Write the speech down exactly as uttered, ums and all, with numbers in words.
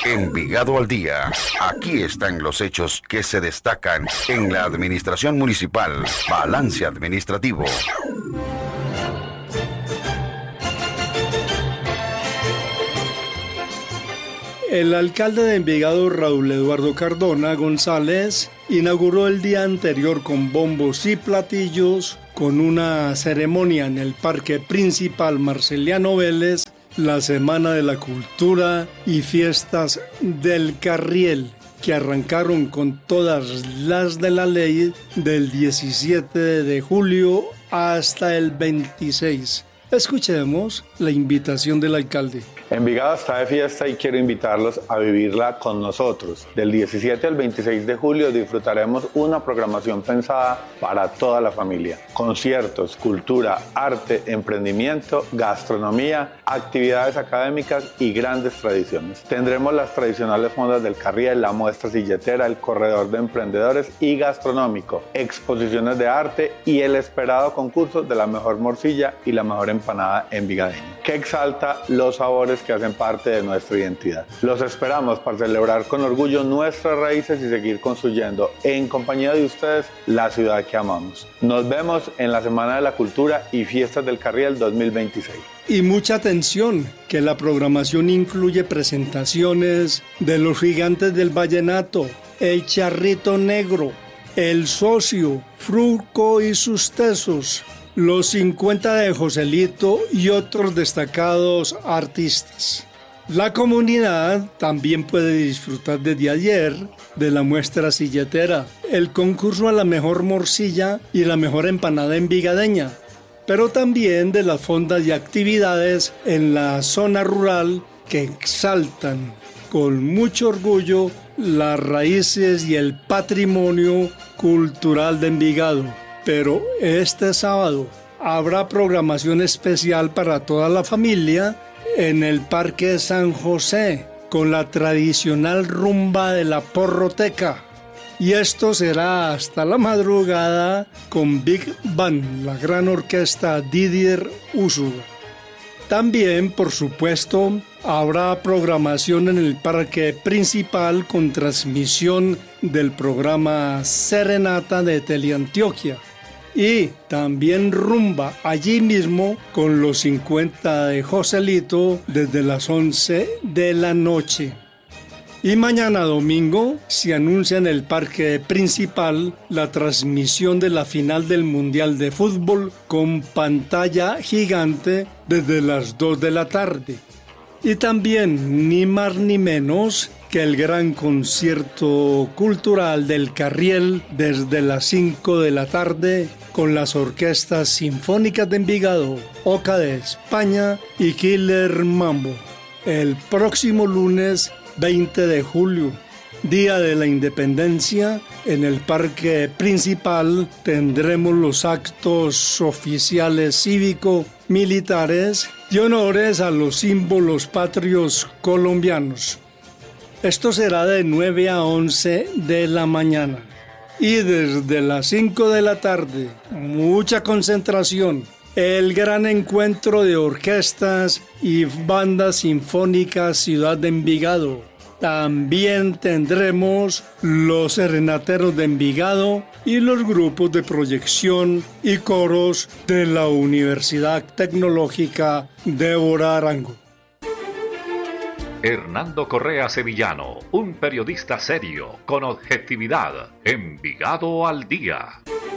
Envigado al día. Aquí están los hechos que se destacan en la administración municipal. Balance administrativo. El alcalde de Envigado, Raúl Eduardo Cardona González, inauguró el día anterior con bombos y platillos, con una ceremonia en el Parque Principal Marceliano Vélez, la Semana de la Cultura y Fiestas del Carriel, que arrancaron con todas las de la ley del diecisiete de julio hasta el veintiséis. Escuchemos la invitación del alcalde. Envigado está de fiesta y quiero invitarlos a vivirla con nosotros. Del diecisiete al veintiséis de julio disfrutaremos una programación pensada para toda la familia. Conciertos, cultura, arte, emprendimiento, gastronomía, actividades académicas y grandes tradiciones. Tendremos las tradicionales fondas del Carriel, la muestra silletera, el corredor de emprendedores y gastronómico, exposiciones de arte y el esperado concurso de la mejor morcilla y la mejor empanada envigadeña, que exalta los sabores que hacen parte de nuestra identidad. Los esperamos para celebrar con orgullo nuestras raíces y seguir construyendo en compañía de ustedes la ciudad que amamos. Nos vemos en la Semana de la Cultura y Fiestas del Carriel dos mil veintiséis. Y mucha atención, que la programación incluye presentaciones de los gigantes del vallenato, el Charrito Negro, el Socio, Fruco y sus tesos, los cincuenta de Joselito y otros destacados artistas. La comunidad también puede disfrutar desde ayer de la muestra silletera, el concurso a la mejor morcilla y la mejor empanada envigadeña, pero también de las fondas y actividades en la zona rural que exaltan con mucho orgullo las raíces y el patrimonio cultural de Envigado. Pero este sábado habrá programación especial para toda la familia en el Parque San José, con la tradicional rumba de la porroteca. Y esto será hasta la madrugada con Big Band, la gran orquesta Didier Usuga. También, por supuesto, habrá programación en el Parque Principal con transmisión del programa Serenata de Teleantioquia. Y también rumba allí mismo con los cincuenta de Joselito desde las once de la noche. Y mañana domingo se anuncia en el Parque Principal la transmisión de la final del Mundial de Fútbol con pantalla gigante desde las dos de la tarde. Y también, ni más ni menos, que el gran concierto cultural del Carriel desde las cinco de la tarde con las orquestas sinfónicas de Envigado, Oca de España y Killer Mambo. El próximo lunes veinte de julio, Día de la Independencia, en el Parque Principal tendremos los actos oficiales cívico-militares y honores a los símbolos patrios colombianos. Esto será de nueve a once de la mañana. Y desde las cinco de la tarde, mucha concentración, el gran encuentro de orquestas y bandas sinfónicas Ciudad de Envigado. También tendremos los serenateros de Envigado y los grupos de proyección y coros de la Universidad Tecnológica Débora Arango. Hernando Correa Sevillano, un periodista serio, con objetividad. Envigado al día.